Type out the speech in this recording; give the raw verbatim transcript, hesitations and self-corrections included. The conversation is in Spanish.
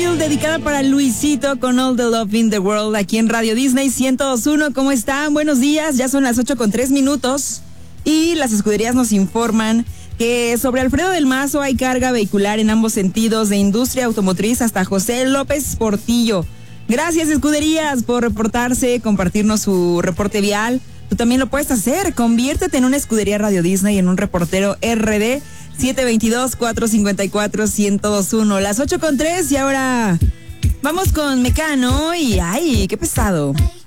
Field, dedicada para Luisito con All the Love in the World, aquí en Radio Disney ciento dos punto uno. ¿Cómo están? Buenos días, ya son las ocho con tres minutos y las escuderías nos informan que sobre Alfredo del Mazo hay carga vehicular en ambos sentidos, de Industria Automotriz hasta José López Portillo. Gracias, escuderías, por reportarse, compartirnos su reporte vial. Tú también lo puedes hacer, conviértete en una escudería Radio Disney, en un reportero R D. siete dos dos, cuatro cinco cuatro, uno cero dos uno. Las ocho con tres y ahora vamos con Mecano y ¡ay, qué pesado!